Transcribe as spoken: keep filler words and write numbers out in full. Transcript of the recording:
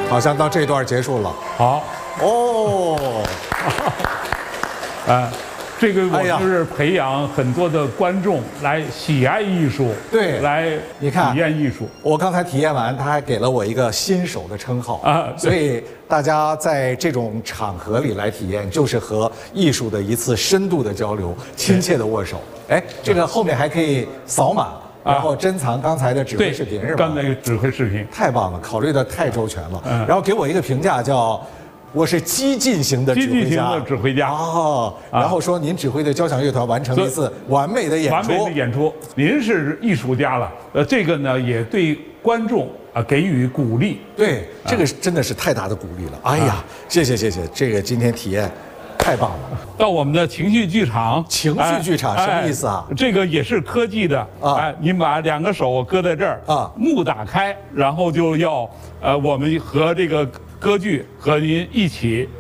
好像到这段结束了。 好， 哦， 啊。 这个我哎呀们是培养很多的观众来喜爱艺术， 对来你看体验艺术。 我刚才体验完，他还给了我一个新手的称号啊对所以大家在这种场合里来体验，就是和艺术的一次深度的交流，亲切的握手。哎，这个后面还可以扫码，然后珍藏刚才的指挥对， 视频是吧？ 刚才那个指挥视频， 太棒了，考虑的太周全了。 嗯然后给我一个评价叫。我是激进型的指挥家， 激进型的指挥家哦，然后说您指挥的交响乐团完成了一次完美的演出， 完美的演出。您是艺术家了，呃，这个呢也对观众啊给予鼓励。 对，这个真的是太大的鼓励了。哎呀，谢谢谢谢，这个今天体验太棒了。 到我们的情绪剧场， 情绪剧场哎什么意思啊哎这个也是科技的啊哎，您把两个手搁在这儿啊幕打开，然后就要呃，我们和这个歌剧和您一起